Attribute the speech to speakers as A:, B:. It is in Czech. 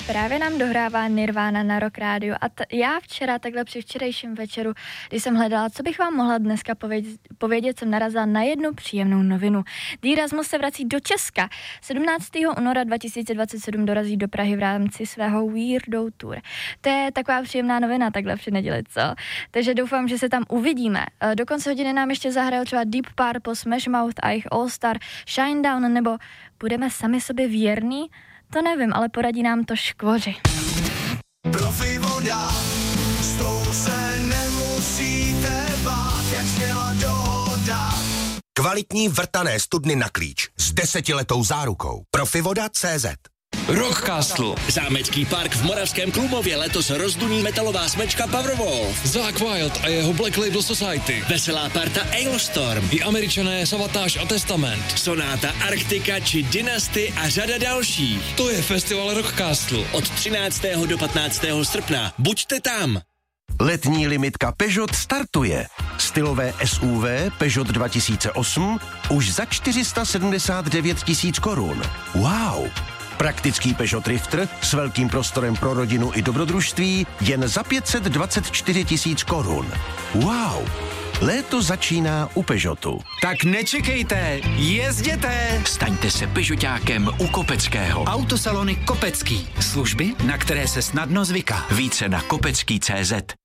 A: Právě nám dohrává Nirvana na Rock Radio a já včera, takhle při včerejším večeru, když jsem hledala, co bych vám mohla dneska povědět, jsem narazila na jednu příjemnou novinu. The Erasmus se vrací do Česka. 17. února 2027 dorazí do Prahy v rámci svého Weirdo Tour. To je taková příjemná novina takhle při neděli, co? Takže doufám, že se tam uvidíme. Do konce hodiny nám ještě zahrajou třeba Deep Purple, Smash Mouth a jejich All Star, Shinedown, nebo budeme sami sobě věrní? To nevím, ale poradí nám to škvoři.
B: Profi voda, s tou se nemusíte bát, jak sněla dohoda.
C: Kvalitní vrtané studny na klíč s 10letou zárukou. Profivoda.cz.
D: Rockcastle.
E: Zámecký park v Moravském Klumově letos rozduní metalová smečka Powerwolf.
D: Zakk Wylde a jeho Black Label Society.
E: Veselá parta Ailstorm.
D: I Američané Savatage a Testament.
E: Sonáta Arktika či Dynasty a řada dalších.
D: To je festival Rockcastle.
E: Od 13. do 15. srpna. Buďte tam.
C: Letní limitka Peugeot startuje. Stylové SUV Peugeot 2008 už za 479 000 korun. Wow! Praktický Peugeot Drifter s velkým prostorem pro rodinu i dobrodružství jen za 524 000 korun. Wow! Léto začíná u Peugeotu.
F: Tak nečekejte, jezděte!
G: Staňte se Peugeotákem u Kopeckého.
F: Autosalony Kopecký. Služby, na které se snadno zvyká.
G: Více na kopecký.cz.